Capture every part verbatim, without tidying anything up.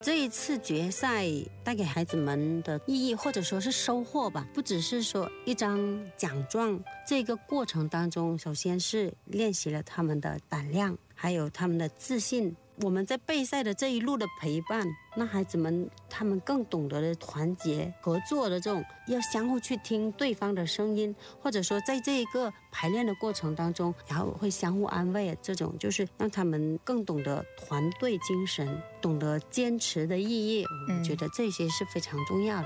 这一次决赛带给孩子们的意义或者说是收获吧，不只是说一张奖状，这个过程当中首先是练习了他们的胆量，还有他们的自信。我们在备赛的这一路的陪伴，那孩子们他们更懂得了团结合作的这种，要相互去听对方的声音，或者说在这一个排练的过程当中，然后会相互安慰，这种就是让他们更懂得团队精神，懂得坚持的意义。我觉得这些是非常重要的。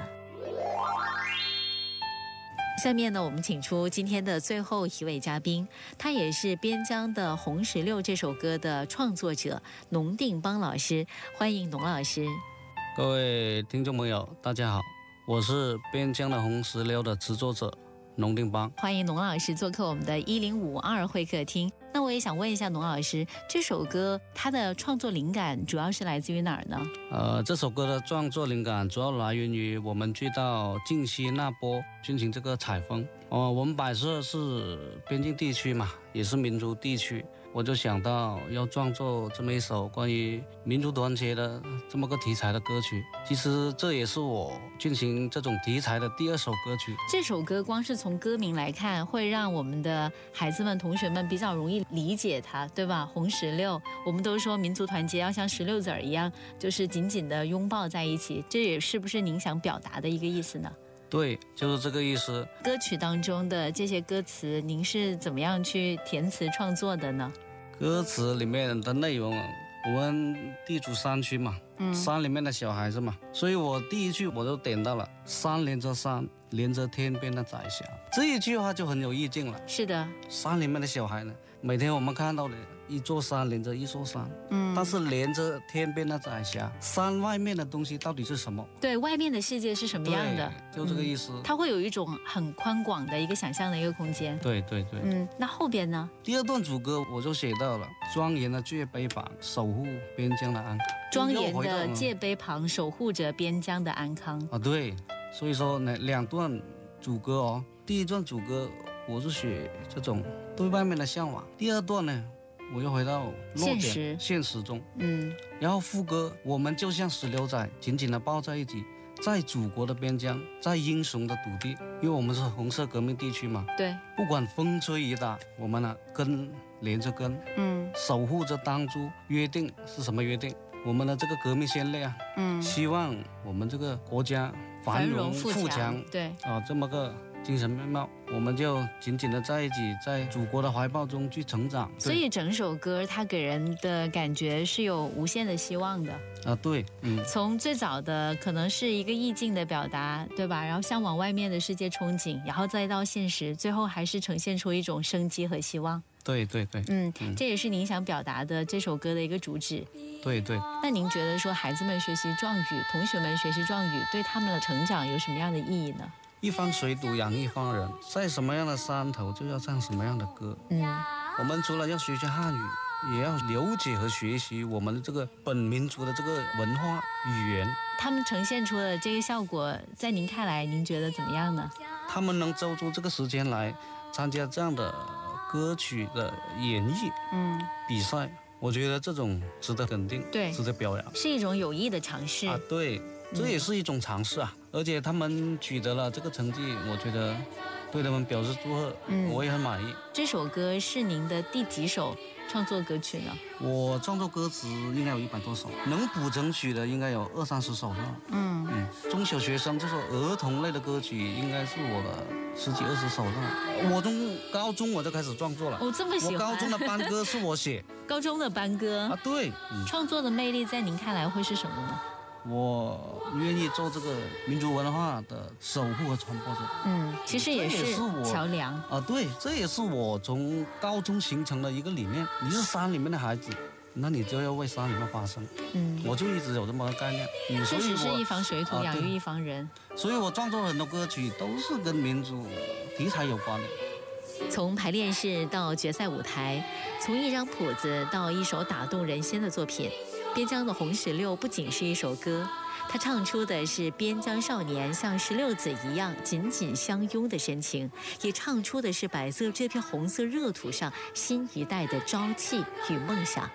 下面呢，我们请出今天的最后一位嘉宾，他也是边疆的《红石榴》这首歌的创作者农定邦老师，欢迎农老师。 各位听众朋友，大家好，我是边疆的《红石榴》的制作者农定邦， 欢迎农老师做客我们的一零五二会客厅。那我也想问一下农老师，这首歌它的创作灵感主要是来自于哪儿呢？ 呃，这首歌的创作灵感主要来源于我们去到靖西那波进行这个采风。呃，我们摆设是边境地区嘛，也是民族地区，我就想到要创作这么一首关于民族团结的这么个题材的歌曲。其实这也是我进行这种题材的第二首歌曲。 这首歌光是从歌名来看，会让我们的孩子们、同学们比较容易理解它，对吧？红石榴，我们都说民族团结要像石榴籽儿一样，就是紧紧的拥抱在一起，这也是不是您想表达的一个意思呢？ 对，就是这个意思。 歌曲当中的这些歌词，您是怎么样去填词创作的呢？ 歌词里面的内容，我们地处山区嘛，嗯，山里面的小孩子嘛，所以我第一句我就点到了山连着山，连着天边的彩霞，这一句话就很有意境了。 是的， 山里面的小孩呢，每天我们看到的一座山连着一座山，嗯，但是连着天边的彩霞，山外面的东西到底是什么？ 对，外面的世界是什么样的？ 就这个意思、嗯。 它会有一种很宽广的一个想象的一个空间。 对对对， 嗯，那后边呢？ 第二段主歌我就写到了庄严的界碑旁，守护边疆的安康。 庄严的界碑旁，守护着边疆的安康。 啊，对，所以说呢，两段主歌哦，第一段主歌我是写这种对外面的向往，第二段呢，我又回到现实现实中， 嗯， 然后副歌，我们就像石榴仔，紧紧的抱在一起，在祖国的边疆，在英雄的土地，因为我们是红色革命地区嘛， 对， 不管风吹雨打，我们呢根连着根，嗯，守护着当初约定是什么约定？我们的这个革命先烈啊，嗯，希望我们这个国家繁荣富强， 对啊，这么个精神面貌，我们就紧紧的在一起，在祖国的怀抱中去成长。 所以整首歌它给人的感觉是有无限的希望的啊，对，嗯， 从最早的可能是一个意境的表达，对吧？然后向往外面的世界憧憬，然后再到现实，最后还是呈现出一种生机和希望。 对对对， 嗯，嗯这也是您想表达的这首歌的一个主旨。 对对。 那您觉得说孩子们学习壮语，同学们学习壮语，对他们的成长有什么样的意义呢？ 一方水土养一方人，在什么样的山头就要唱什么样的歌。嗯，我们除了要学习汉语，也要了解和学习我们这个本民族的这个文化语言。 他们呈现出的这个效果，在您看来，您觉得怎么样呢？ 他们能抽出这个时间来参加这样的歌曲的演绎，嗯，比赛，我觉得这种值得肯定， 对， 值得表扬， 是一种有益的尝试啊，对。这也是一种尝试啊、嗯，而且他们取得了这个成绩，我觉得对他们表示祝贺，嗯，我也很满意。 这首歌是您的第几首创作歌曲呢？ 我创作歌词应该有一百多首，能谱成曲的应该有二三十首了。嗯嗯，中小学生就说儿童类的歌曲应该是我的十几二十首了。我从高中我就开始创作了。 我、哦、这么喜欢。 我高中的班歌是我写。 高中的班歌啊，对、 嗯。创作的魅力在您看来会是什么呢？ 我愿意做这个民族文化的守护和传播者。 嗯，其实也是桥梁啊，对，这也是我从高中形成的一个理念。你是山里面的孩子，那你就要为山里面发声。嗯，我就一直有这么个概念。 嗯，确实是一方水土、啊、养育一方人。 所以我创作很多歌曲都是跟民族题材有关的。 从排练室到决赛舞台，从一张谱子到一首打动人心的作品。边疆的红石榴不仅是一首歌，它唱出的是边疆少年像石榴籽一样紧紧相拥的深情，也唱出的是百色这片红色热土上新一代的朝气与梦想。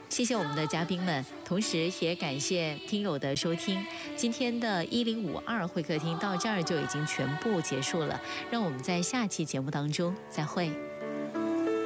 谢谢我们的嘉宾们，同时也感谢听友的收听。今天的一零五二会客厅到这儿就已经全部结束了，让我们在下期节目当中再会。